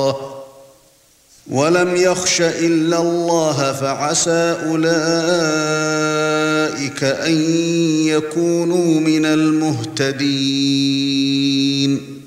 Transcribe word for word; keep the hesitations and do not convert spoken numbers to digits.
وَلَمْ يَخْشَ إِلَّا اللَّهَ فَعَسَى أُولَئِكَ أَن يَكُونُوا مِنَ الْمُهْتَدِينَ